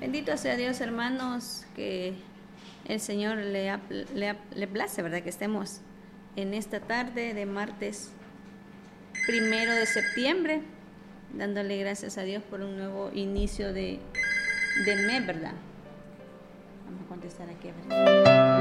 Bendito sea Dios, hermanos, que el Señor le place, ¿verdad? Que estemos en esta tarde de martes 1 de septiembre, dándole gracias a Dios por un nuevo inicio de mes, ¿verdad? Vamos a contestar aquí, ¿verdad?